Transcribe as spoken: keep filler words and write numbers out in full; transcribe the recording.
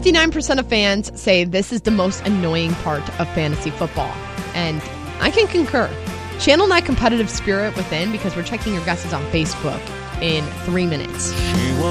fifty-nine percent of fans say this is the most annoying part of fantasy football. And I can concur. Channel that competitive spirit within because we're checking your guesses on Facebook in three minutes.